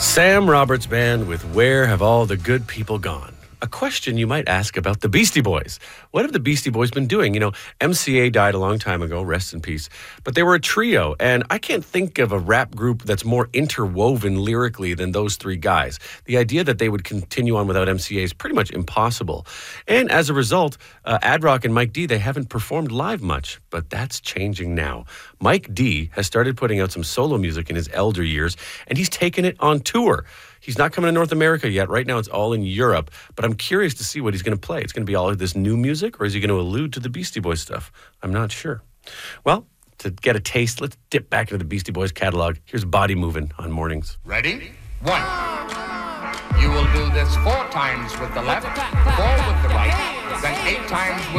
Sam Roberts Band with Where Have All the Good People Gone? A question you might ask about the Beastie Boys. What have the Beastie Boys been doing? MCA died a long time ago, rest in peace. But they were a trio, and I can't think of a rap group that's more interwoven lyrically than those three guys. The idea that they would continue on without MCA is pretty much impossible. And as a result, Ad Rock and Mike D, they haven't performed live much, but that's changing now. Mike D has started putting out some solo music in his elder years, and he's taken it on tour. He's not coming to North America yet. Right now, it's all in Europe. But I'm curious to see what he's going to play. It's going to be all of this new music, or is he going to allude to the Beastie Boys stuff? I'm not sure. Well, to get a taste, let's dip back into the Beastie Boys catalog. Here's Body Movin' on Mornings. Ready? 1. You will do this 4 times with the left, 4 with the right, then 8 times with